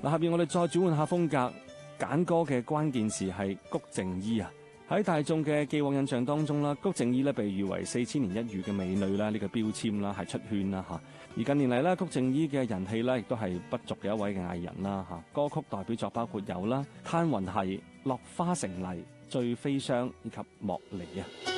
嗱，下邊我哋再轉換下風格，揀歌嘅關鍵詞係谷靜伊啊。喺大眾嘅既往印象當中啦，谷靜伊咧被譽為4000年一遇嘅美女啦，呢個標籤啦係出圈啦嚇。而近年嚟咧，谷靜伊嘅人氣咧亦都係不俗嘅一位嘅藝人啦嚇。歌曲代表作包括有啦《嘆雲繫》、《落花成泥》、《醉飛霜》以及《莫離》啊。